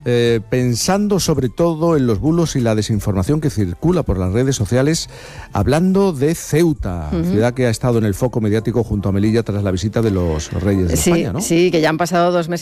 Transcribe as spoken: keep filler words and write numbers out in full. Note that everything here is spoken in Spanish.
Eh, pensando sobre todo en los bulos y la desinformación que circula por las redes sociales, hablando de Ceuta, uh-huh. ciudad que ha estado en el foco mediático junto a Melilla tras la visita de los reyes de sí, España, ¿no? Sí, que ya han pasado dos meses